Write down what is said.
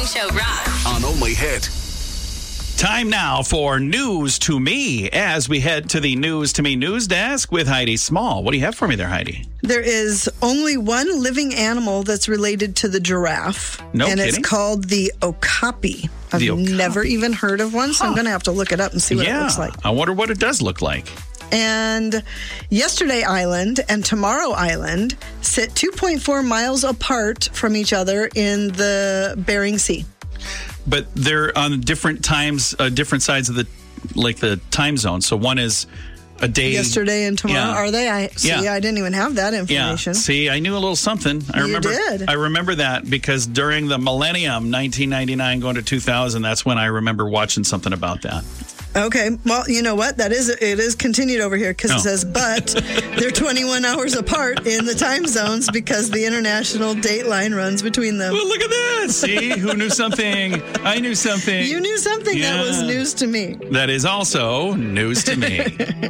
Morning Show rocks. On Only Hit. Time now for News to Me as we head to the News to Me news desk with Heidi Small. What do you have for me there, Heidi? There is only one living animal that's related to the giraffe. No and kidding? It's called the okapi. I've never even heard of one, so I'm going to have to look it up and see what it looks like. I wonder what it does look like. And Yesterday Island and Tomorrow Island sit 2.4 miles apart from each other in the Bering Sea. But they're on different times, different sides of the time zone. So one is a day. Yesterday and tomorrow, are they? I didn't even have that information. Yeah. See, I knew a little something. You did. I remember that because during the millennium, 1999 going to 2000, that's when I remember watching something about that. Okay, well, you know what? It is continued over here because it says, but they're 21 hours apart in the time zones because the international date line runs between them. Well, look at that. See, who knew something? I knew something. You knew something that was news to me. That is also news to me.